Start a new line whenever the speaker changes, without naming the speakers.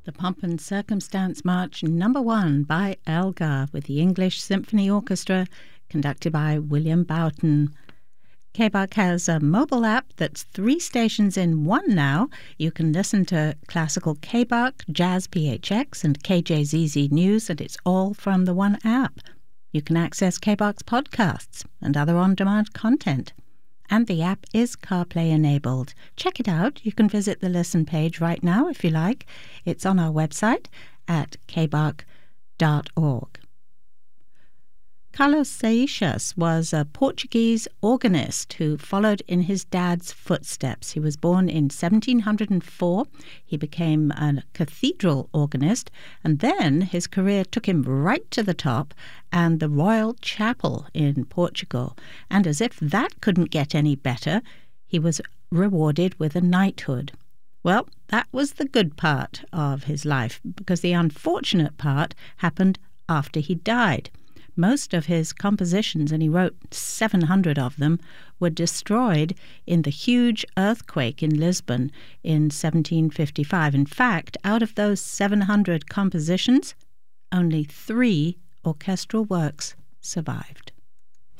The Pomp and Circumstance March No. 1 by Elgar with the English Symphony Orchestra, conducted by William Boughton. KBARC has a mobile app that's 3 stations in one now. You can listen to classical KBARC, Jazz PHX, and KJZZ News, and it's all from the one app. You can access KBARC's podcasts and other on-demand content. And the app is CarPlay enabled. Check it out. You can visit the listen page right now if you like. It's on our website at kbarc.org. Carlos Seixas was a Portuguese organist who followed in his dad's footsteps. He was born in 1704. He became a cathedral organist, and then his career took him right to the top and the Royal Chapel in Portugal. And as if that couldn't get any better, he was rewarded with a knighthood. Well, that was the good part of his life, because the unfortunate part happened after he died. Most of his compositions, and he wrote 700 of them, were destroyed in the huge earthquake in Lisbon in 1755. In fact, out of those 700 compositions, only 3 orchestral works survived.